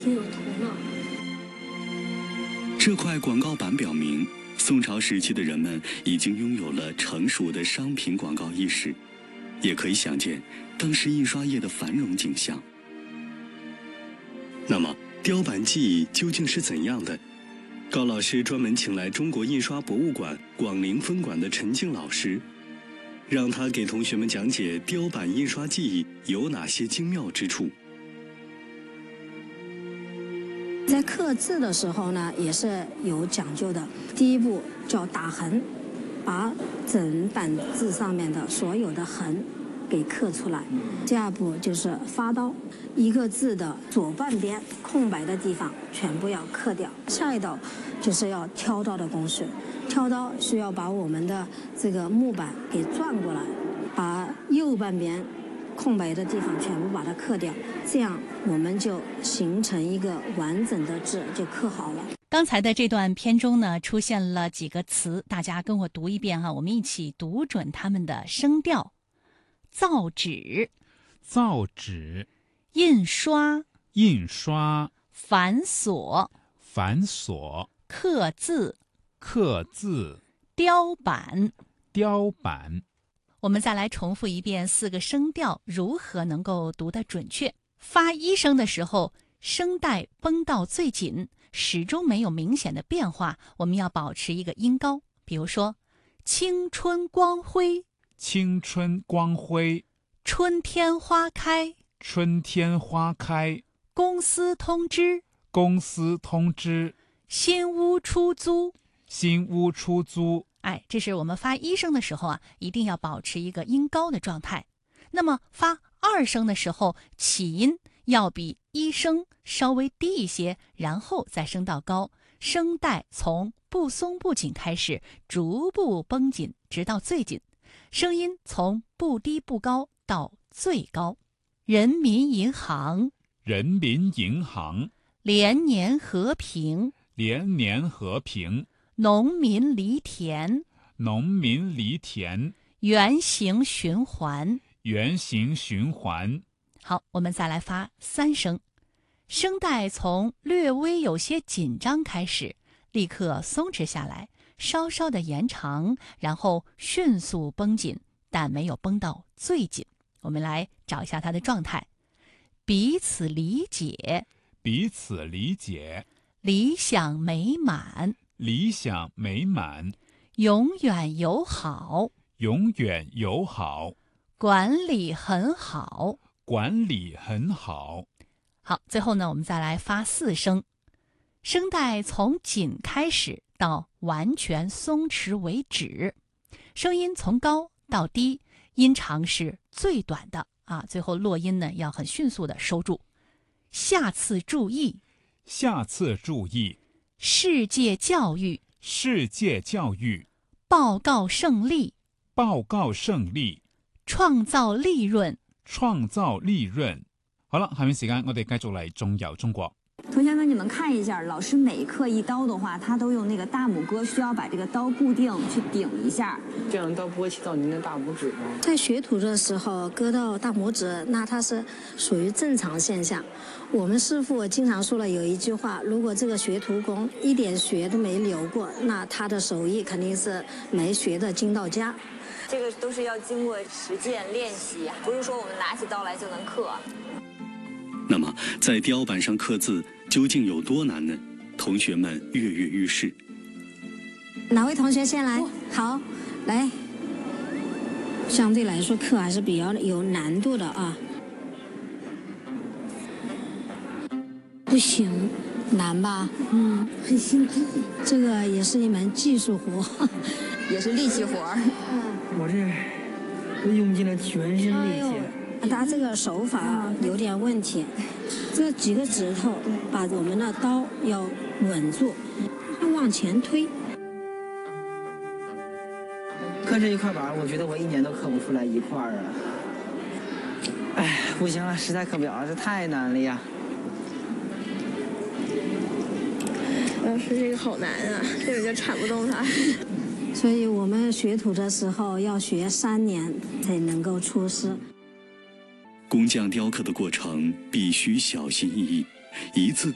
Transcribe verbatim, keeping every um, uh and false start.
挺有头脑。 这块广告板表明，宋朝时期的人们已经拥有了成熟的商品广告意识，也可以想见当时印刷业的繁荣景象。那么，雕版技艺究竟是怎样的？高老师专门请来中国印刷博物馆广陵分馆的陈静老师，让他给同学们讲解雕版印刷技艺有哪些精妙之处。 在刻字的时候呢，也是有讲究的。第一步叫打横，把整版字上面的所有的横给刻出来。第二步就是发刀，一个字的左半边空白的地方全部要刻掉。下一道就是要挑刀的工序，挑刀需要把我们的这个木板给转过来，把右半边空白的地方全部把它刻掉，这样我们就形成一个完整的字，就刻好了。 刚才的这段片中呢，出现了几个词，大家跟我读一遍哈，我们一起读准它们的声调。造纸， 造纸； 印刷， 印刷； 繁琐， 繁琐； 刻字， 刻字； 雕版， 雕版。 我们再来重复一遍四个声调如何能够读得准确。发一声的时候，声带绷到最紧，始终没有明显的变化，我们要保持一个音高。比如说，青春光辉， 青春光辉； 春天花开， 春天花开； 公司通知， 公司通知； 新屋出租， 新屋出租。 哎，这是我们发一声的时候啊，一定要保持一个音高的状态。那么发二声的时候，起音要比一声稍微低一些，然后再升到高，声带从不松不紧开始，逐步绷紧，直到最紧。声音从不低不高到最高。人民银行， 人民银行； 连年和平， 连年和平； 农民犁田， 农民犁田； 圆形循环， 圆形循环。 好，我们再来发三声，声带从略微有些紧张开始，立刻松弛下来，稍稍的延长，然后迅速绷紧，但没有绷到最紧。我们来找一下它的状态：彼此理解， 彼此理解； 理想美满， 理想美满； 永远友好， 永远友好； 管理很好， 管理很好。 好，最后呢，我们再来发四声，声带从紧开始到完全松弛为止，声音从高到低，音长是最短的啊，最后落音呢要很迅速的收住。下次注意， 下次注意； 世界教育， 世界教育； 报告胜利， 报告胜利； 創造利潤， 創造利潤。好了，下面時間我哋繼續嚟中遊中國。 同学们，你们看一下，老师每刻一刀的话，他都用那个大拇哥，需要把这个刀固定去顶一下。 这样刀不会切到您的大拇指吗？ 在学徒的时候割到大拇指，那它是属于正常现象。我们师傅经常说了有一句话，如果这个学徒工一点血都没流过，那他的手艺肯定是没学的精到家。 这个都是要经过实践练习，不是说我们拿起刀来就能刻。 那么，在雕版上刻字究竟有多难呢？同学们跃跃欲试。 哪位同学先来？好，来。相对来说，刻还是比较有难度的啊。不行，难吧？嗯，很辛苦。这个也是一门技术活， 也是力气活。 我这都用尽了全身力气。 哎他这个手法有点问题，这几个指头把我们的刀要稳住，往前推。 刻这一块板，我觉得我一年都刻不出来一块儿啊！哎，不行了，实在刻不了了，这太难了呀！ 老师，这个好难啊，根本就铲不动它。 所以我们学徒的时候要学三年才能够出师。 工匠雕刻的过程必须小心翼翼，一字